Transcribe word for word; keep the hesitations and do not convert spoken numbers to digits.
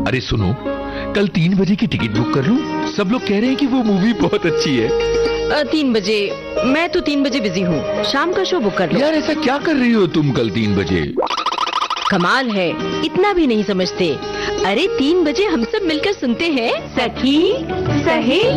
अरे सुनो, कल तीन बजे की टिकट बुक कर लूं? सब लोग कह रहे हैं कि वो मूवी बहुत अच्छी है। आ, तीन बजे? मैं तो तीन बजे बिजी हूँ, शाम का शो बुक कर लो। यार ऐसा क्या कर रही हो तुम कल तीन बजे? कमाल है, इतना भी नहीं समझते। अरे तीन बजे हम सब मिलकर सुनते हैं सखी सहेली।